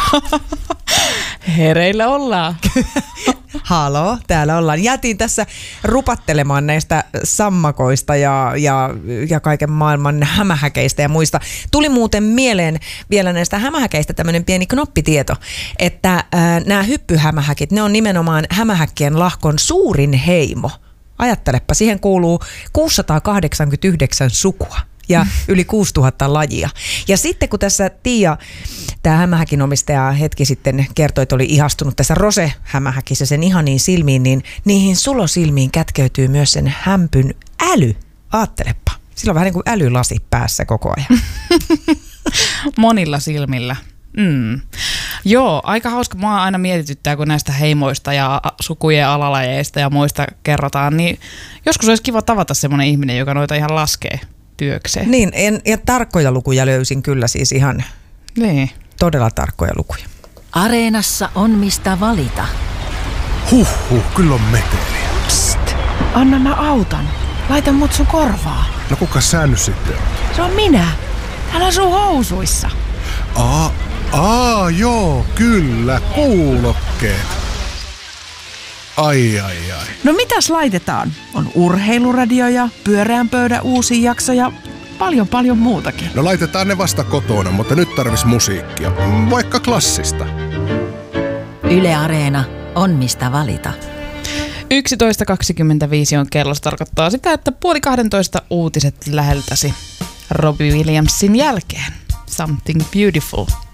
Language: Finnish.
Hereillä ollaan. Haloo, täällä ollaan. Jäätiin tässä rupattelemaan näistä sammakoista ja kaiken maailman hämähäkeistä ja muista. Tuli muuten mieleen vielä näistä hämähäkeistä tämmöinen pieni knoppitieto, että nämä hyppyhämähäkit, ne on nimenomaan hämähäkkien lahkon suurin heimo. Ajattelepa, siihen kuuluu 689 sukua ja yli 6000 lajia. Ja sitten kun tässä Tiia, tämä hämähäkin omistaja hetki sitten kertoi, että oli ihastunut tässä rose-hämähäkissä sen ihaniin silmiin, niin niihin sulosilmiin kätkeytyy myös sen hämpyn äly. Aattelepa. Sillä on vähän niin kuin älylasi päässä koko ajan. Monilla silmillä. Joo, aika hauska. Mua aina mietityttää, kun näistä heimoista ja sukujen alalajeista ja muista kerrotaan, niin joskus olisi kiva tavata semmoinen ihminen, joka noita ihan laskee työkseen. Niin, ja tarkkoja lukuja löysin kyllä siis ihan todella tarkkoja lukuja. Areenassa on mistä valita. Kyllä on meteliä. Psst, anna mä autan. Laita mut sun korvaa. No kuka sä nyt sitten on? Se on minä. Hän on sun housuissa. Joo, kyllä, kuulokkeet. Ai. No mitäs laitetaan? On urheiluradio ja pyöreän pöydän uusi jakso ja paljon muutakin. No laitetaan ne vasta kotona, mutta nyt tarvis musiikkia. Vaikka klassista. Yle Areena on mistä valita. 11.25 on kello. Se tarkoittaa sitä, että 11:30 uutiset läheltäsi Robbie Williamsin jälkeen. Something Beautiful.